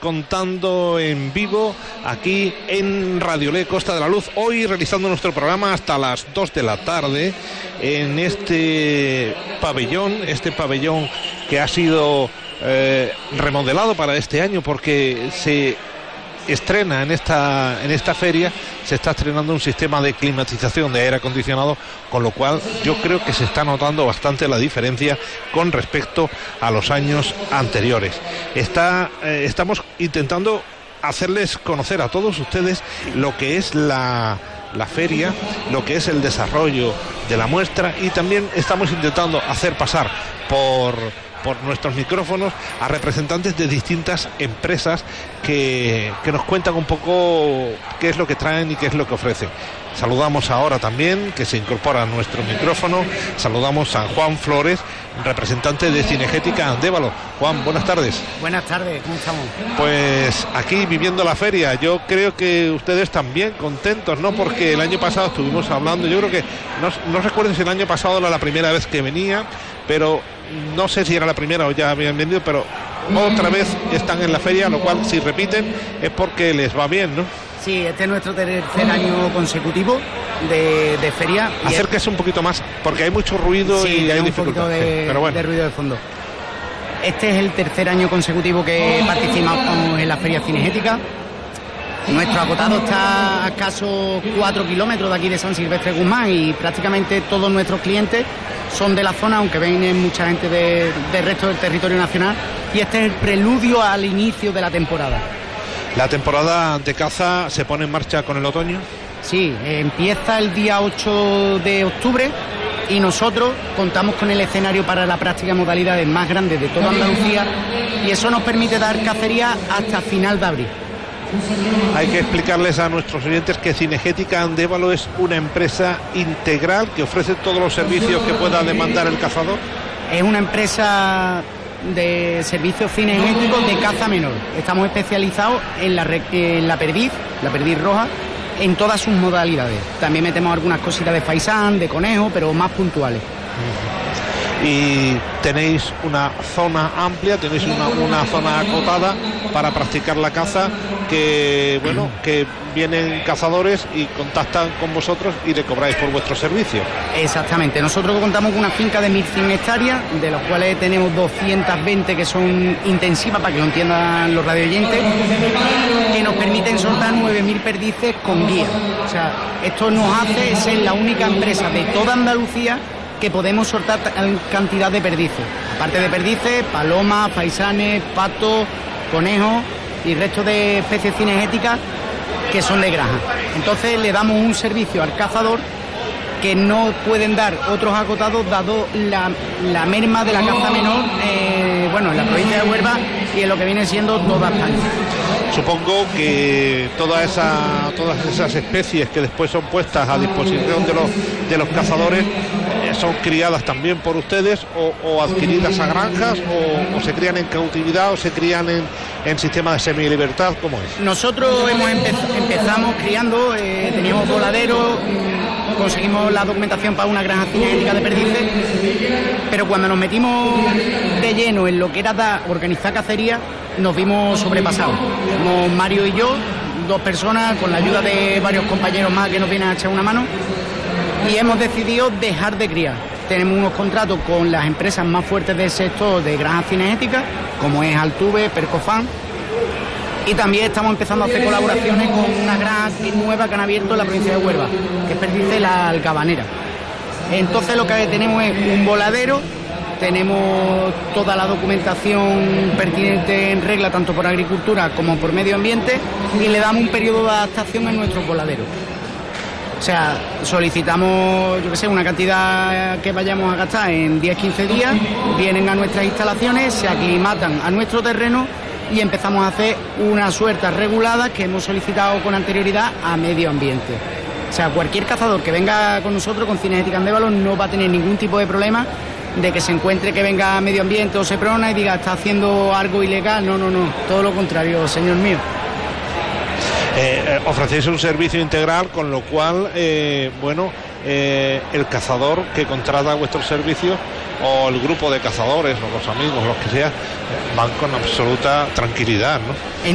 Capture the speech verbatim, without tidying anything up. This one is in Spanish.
contando en vivo aquí en Radio Le Costa de la Luz, hoy realizando nuestro programa hasta las dos de la tarde en este pabellón, este pabellón que ha sido eh, remodelado para este año porque se estrena en esta en esta feria, se está estrenando un sistema de climatización de aire acondicionado, con lo cual yo creo que se está notando bastante la diferencia con respecto a los años anteriores. Está eh, estamos intentando hacerles conocer a todos ustedes lo que es la la feria, lo que es el desarrollo de la muestra, y también estamos intentando hacer pasar por por nuestros micrófonos a representantes de distintas empresas que, que nos cuentan un poco qué es lo que traen y qué es lo que ofrecen. Saludamos ahora también, que se incorpora a nuestro micrófono, saludamos a Juan Flores, representante de Cinegética Andévalo. Juan, buenas tardes. Buenas tardes, ¿cómo estamos? Pues aquí viviendo la feria, yo creo que ustedes también contentos, ¿no? Porque el año pasado estuvimos hablando, yo creo que, no, no recuerdo si el año pasado era la primera vez que venía, pero no sé si era la primera o ya habían vendido, pero otra vez están en la feria, lo cual si repiten es porque les va bien, ¿no? Sí, este es nuestro tercer año consecutivo de, de feria. Acérquese un poquito más, porque hay mucho ruido sí, y hay un dificultad. poquito de, pero bueno. de ruido de fondo. Este es el tercer año consecutivo que participamos en la feria cinegética. Nuestro acotado está a escasos cuatro kilómetros de aquí de San Silvestre Guzmán y prácticamente todos nuestros clientes son de la zona, aunque vienen mucha gente de, del resto del territorio nacional, y este es el preludio al inicio de la temporada. ¿La temporada de caza se pone en marcha con el otoño? Sí, empieza el día ocho de octubre y nosotros contamos con el escenario para la práctica modalidades más grande de toda Andalucía, y eso nos permite dar cacería hasta final de abril. Hay que explicarles a nuestros oyentes que Cinegética Andévalo es una empresa integral que ofrece todos los servicios que pueda demandar el cazador. Es una empresa de servicios cinegéticos de caza menor. Estamos especializados en la, en la perdiz, la perdiz roja, en todas sus modalidades. También metemos algunas cositas de faisán, de conejo, pero más puntuales. Y tenéis una zona amplia, tenéis una, una zona acotada para practicar la caza, que bueno, que vienen cazadores y contactan con vosotros y le cobráis por vuestro servicio. Exactamente, nosotros contamos con una finca de mil cien hectáreas, de las cuales tenemos doscientas veinte que son intensivas, para que lo entiendan los radioyentes, que nos permiten soltar nueve mil perdices con guía. O sea, esto nos hace ser la única empresa de toda Andalucía que podemos soltar cantidad de perdices. Aparte de perdices, palomas, faisanes, patos, conejos y resto de especies cinegéticas que son de granja. Entonces le damos un servicio al cazador que no pueden dar otros acotados, dado la, la merma de la caza menor, eh, bueno, en la provincia de Huelva y en lo que viene siendo toda España. Supongo que toda esa, todas esas especies que después son puestas a disposición de los, de los cazadores eh, son criadas también por ustedes o, o adquiridas a granjas o, o se crían en cautividad o se crían en, en sistema de semilibertad, ¿cómo es? Nosotros hemos empez- empezamos criando, eh, teníamos voladeros, conseguimos la documentación para una granja cinegética de perdices, pero cuando nos metimos de lleno en lo que era da, organizar cacería, nos vimos sobrepasados. Como Mario y yo, dos personas, con la ayuda de varios compañeros más que nos vienen a echar una mano, y hemos decidido dejar de criar. Tenemos unos contratos con las empresas más fuertes del sector de granjas cinegéticas, como es Altuve, Percofan, y también estamos empezando a hacer colaboraciones con una granja nueva que han abierto en la provincia de Huelva, que es Perdice la Alcabanera. Entonces lo que tenemos es un voladero, tenemos toda la documentación pertinente en regla, tanto por agricultura como por medio ambiente, y le damos un periodo de adaptación en nuestros voladeros. O sea, solicitamos, yo qué sé, una cantidad que vayamos a gastar en diez a quince días, vienen a nuestras instalaciones, se aclimatan a nuestro terreno y empezamos a hacer unas sueltas reguladas que hemos solicitado con anterioridad a medio ambiente. O sea, cualquier cazador que venga con nosotros, con Cinegética Andévalo, no va a tener ningún tipo de problema de que se encuentre que venga a medio ambiente o Seprona y diga, está haciendo algo ilegal. No, no, no, todo lo contrario, señor mío. Eh, eh, ofrecéis un servicio integral, con lo cual, eh, bueno, eh, el cazador que contrata vuestros servicios o el grupo de cazadores o los amigos, los que sea, van con absoluta tranquilidad, ¿no?